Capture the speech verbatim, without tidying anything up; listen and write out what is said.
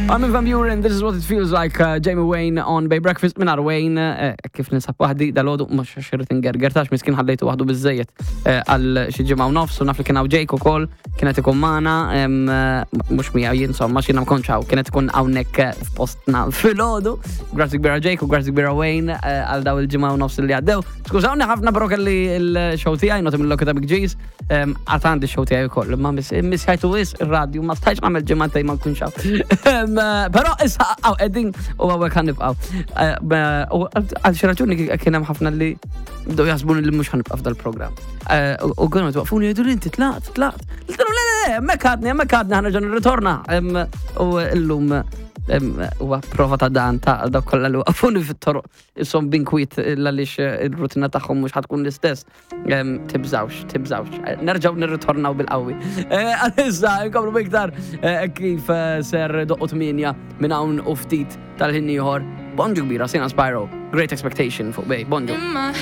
Armin van Buuren, this is what it feels like. uh, Jamie Wayne on Bay Breakfast minn Wayne. uh, Kif ninsab wahdi dal-għodu mux xirritin gergertax miskin ħallejtu wahdu bizzejiet għal xieġimaw nofs u naf li kien hawn Jake ukoll kienet ikun magħna mhux mija jien insomma xina ma kontx hawn kienet ikun hawnhekk f'postna fil-għodu. Grazzi kbira Jake u grazzi kbira Wayne għal daw il-ġimgħa u nofs li għaddew. Skużawni ħafna bro kelli il-show tiegħi nota mill-Lokita Big G's għad għandi x-show tiegħi wkoll ma missħajtu wis ir-radju ma stajtx nagħmel ġimgħatej ma nkunx hawn. Pero issa għaw edding u għawek għannibqaw. Għal xiraġuni kienem ħafna li bdew jasbuni li mux għannibqaw f'dal-program. U għonu t-waqfuni jgħidu li inti tlaqt, tlaqt. L-tanu le, le, mekadni, mekadni ħana ġan ritorna. U l-lum u prova ta' dan ta' da' kolla li waqfuni fit-toru. Isom binkwit l-għalix il-rutina taħħom mux ħatkun l-istess. Tibżawx, tibżawx. Nerġaw nirritornaw bil-qawwi. Għalissa, nkomlu biktar kif ser doqqot minja minn hawn u ftit tal-ħinni ieħor. Bonġu kbira, Sina Spyro. Great Expectation fuq bej. Bonġu.